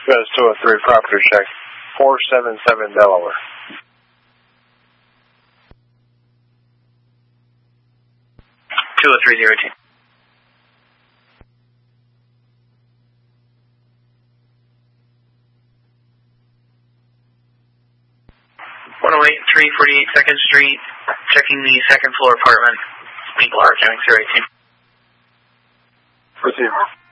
US 203 property check, 477 Delaware. Two 302. .108, 348 2nd Street, checking the second floor apartment. People are coming 018. Proceed.